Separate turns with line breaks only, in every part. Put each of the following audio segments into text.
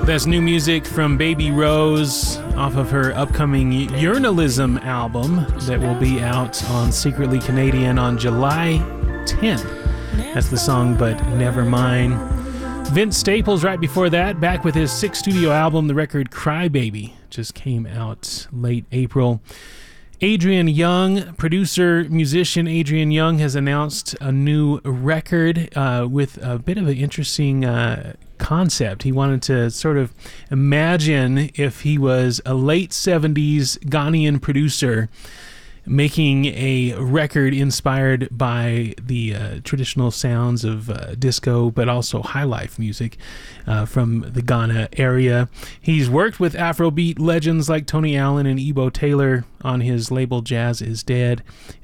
That's new music from Baby Rose off of her upcoming Journalism album that will be out on Secretly Canadian on July 10th. That's the song But Never Mind. Vince Staples right before that, back with his 6th studio album, the record Cry Baby, just came out late April. Adrian Young, producer, musician Adrian Young, has announced a new record with a bit of an interesting concept. He wanted to sort of imagine if he was a late 70s Ghanaian producer making a record inspired by the traditional sounds of disco, but also highlife music from the Ghana area. He's worked with Afrobeat legends like Tony Allen and Ebo Taylor on his label Jazz Is Dead,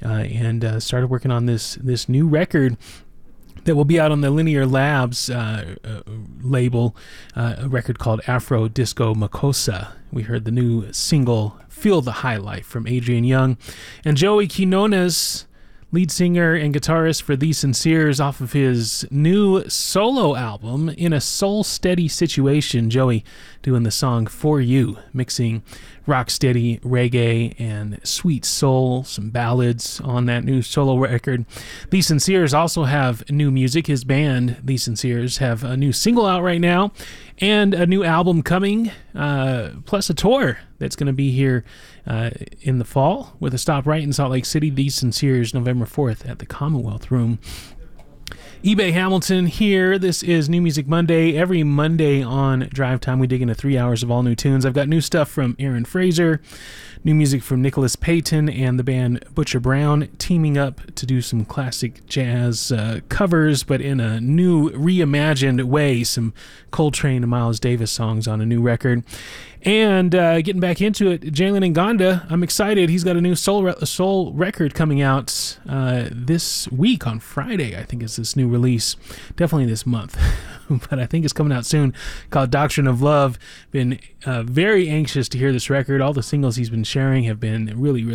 and started working on this new record that will be out on the Linear Labs label, a record called Afro Disco Makossa. We heard the new single Feel the High Life from Adrian Young. And Joey Quinones, lead singer and guitarist for The Sinceres, off of his new solo album, In a Soul Steady Situation. Joey doing the song For You, mixing rocksteady reggae and sweet soul, some ballads on that new solo record. The Sinceres also have new music. His band, The Sinceres, have a new single out right now and a new album coming, plus a tour that's going to be here in the fall with a stop right in Salt Lake City. The Sinceres, November 4th at the Commonwealth Room. eBay Hamilton here. This is New Music Monday. Every Monday on Drive Time, we dig into 3 hours of all new tunes. I've got new stuff from Aaron Fraser, new music from Nicholas Payton and the band Butcher Brown, teaming up to do some classic jazz covers, but in a new, reimagined way. Some Coltrane and Miles Davis songs on a new record. And getting back into it, Jalen Nganda, I'm excited. He's got a new soul record coming out this week on Friday, I think is this new release. Definitely this month, but I think it's coming out soon, called Doctrine of Love. Been very anxious to hear this record. All the singles he's been sharing have been really, really